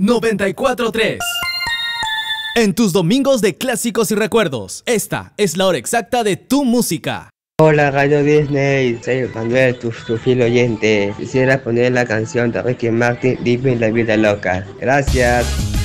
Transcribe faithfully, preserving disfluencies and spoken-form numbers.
noventa y cuatro tres. En tus domingos de clásicos y recuerdos, esta es la hora exacta de tu música. Hola Radio Disney, soy Manuel, tu, tu fiel oyente. Quisiera poner la canción de Ricky Martin, Living la vida loca. Gracias.